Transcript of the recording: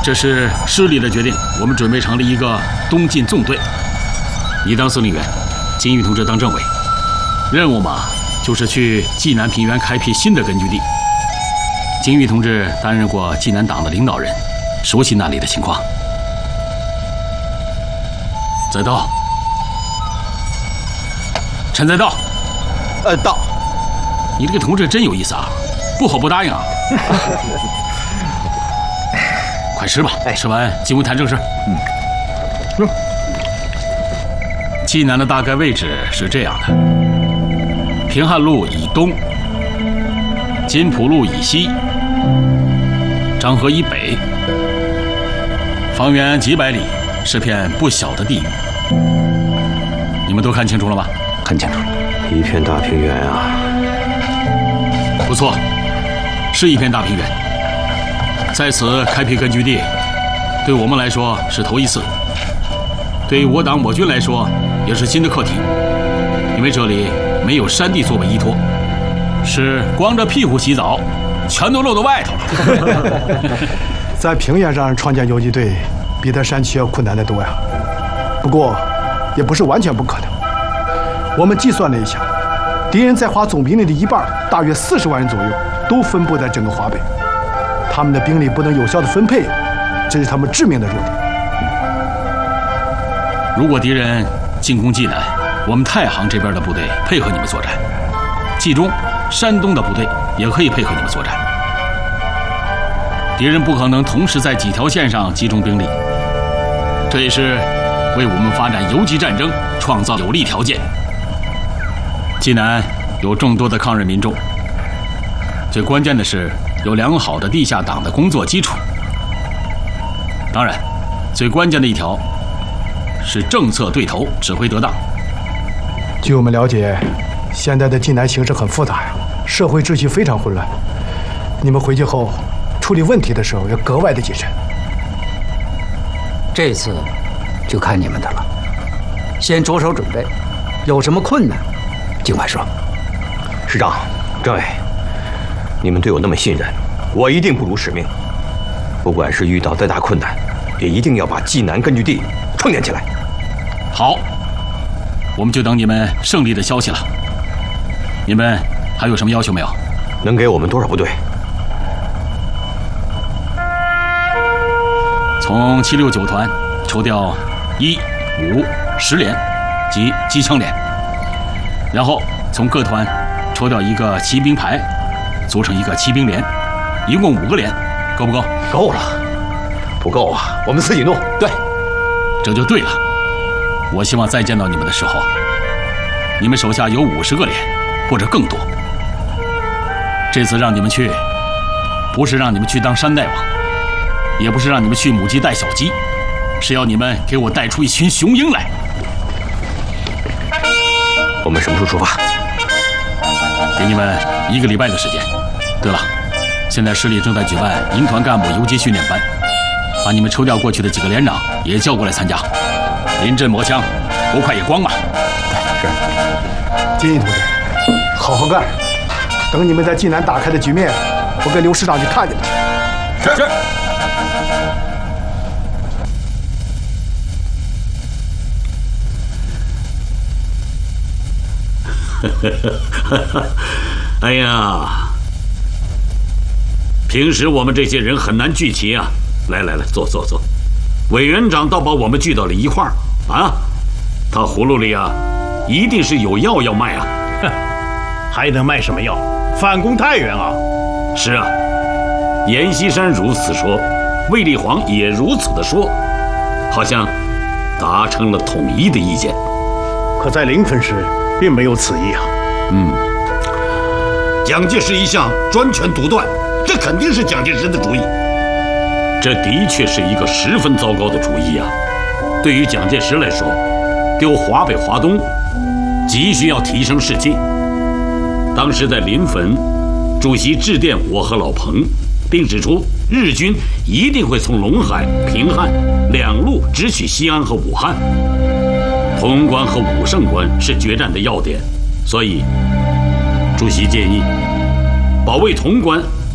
这是师里的决定，我们准备成立一个东进纵队，你当司令员，金玉同志当政委。任务嘛，就是去济南平原开辟新的根据地。金玉同志担任过济南党的领导人，熟悉那里的情况。载道，陈载道， 到。 你这个同志真有意思啊，不好不答应啊。快吃吧，吃完进屋谈正事。济南的大概位置是这样的：平汉路以东，金浦路以西，漳河以北，方圆几百里，是片不小的地域。你们都看清楚了吗？ 看清楚了， 一片大平原啊。 不错，是一片大平原。在此开辟根据地，对我们来说是头一次，对我党我军来说也是新的课题，因为这里没有山地作为依托，是光着屁股洗澡，全都露到外头了。 在平原上创建游击队，比在山区要困难得多呀。不过，也不是完全不可能。我们计算了一下，敌人在华总兵力的一半，大约40万人左右，都分布在整个华北。他们的兵力不能有效的分配，这是他们致命的弱点。 如果敌人进攻济南，我们太行这边的部队配合你们作战，冀中、山东的部队也可以配合你们作战。敌人不可能同时在几条线上集中兵力，这也是为我们发展游击战争创造有利条件。济南有众多的抗日民众，最关键的是有良好的地下党的工作基础。当然，最关键的一条是政策对头，指挥得当。 据我们了解，现在的济南形势很复杂呀，社会秩序非常混乱。你们回去后处理问题的时候要格外的谨慎。 这次就看你们的了，先着手准备，有什么困难尽快说。 师长、政委，你们对我那么信任，我一定不辱使命。不管是遇到再大困难，也一定要把济南根据地创建起来。 好，我们就等你们胜利的消息了。你们还有什么要求没有？ 能给我们多少部队？ 从769团抽调1、5、10连及机枪连，然后从各团抽调一个骑兵排，组成一个骑兵连，一共5个连，够不够？ 够了。不够啊，我们自己弄。 对，这就对了。我希望再见到你们的时候，你们手下有50个连，或者更多。这次让你们去，不是让你们去当山大王，也不是让你们去母鸡带小鸡，是要你们给我带出一群雄鹰来。 我们什么时候出发？ 给你们1个礼拜的时间。对了，现在师里正在举办营团干部游击训练班，把你们抽调过去的几个连长也叫过来参加。临阵磨枪，不快也光嘛。 是。金毅同志，好好干。等你们在济南打开的局面，我跟刘师长去看见了。 是。 哎呀，平时我们这些人很难聚齐啊！来，坐。委员长倒把我们聚到了一块儿啊！他葫芦里啊，一定是有药要卖啊！ 还能卖什么药？反攻太原啊！ 是啊，阎锡山如此说，卫立煌也如此的说，好像达成了统一的意见。 可在临汾时，并没有此意啊。 蒋介石一向专权独断，这肯定是蒋介石的主意。这的确是一个十分糟糕的主意啊！对于蒋介石来说，丢华北、华东，急需要提升士气。当时在临汾，主席致电我和老彭，并指出日军一定会从陇海、平汉两路直取西安和武汉，潼关和武胜关是决战的要点，所以主席建议保卫潼关